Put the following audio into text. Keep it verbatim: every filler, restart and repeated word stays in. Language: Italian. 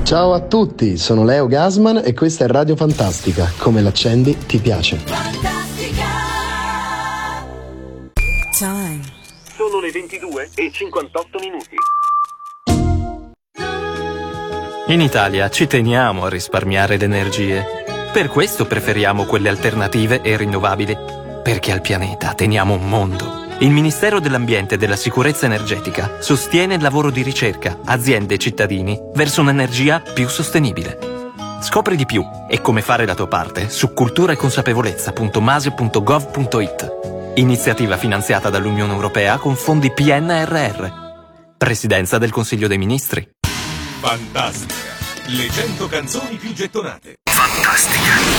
Ciao a tutti, sono Leo Gasman e questa è Radio Fantastica. Come l'accendi ti piace. Fantastica. Time. Sono le ventidue e cinquantotto minuti. In Italia ci teniamo a risparmiare le energie. Per questo preferiamo quelle alternative e rinnovabili. Perché al pianeta teniamo un mondo. Il Ministero dell'Ambiente e della Sicurezza Energetica sostiene il lavoro di ricerca, aziende e cittadini verso un'energia più sostenibile. Scopri di più e come fare la tua parte su cultura e consapevolezza punto mase punto gov punto it. Iniziativa finanziata dall'Unione Europea con fondi P N R R. Presidenza del Consiglio dei Ministri. Fantastica. Le cento canzoni più gettonate. Fantastica.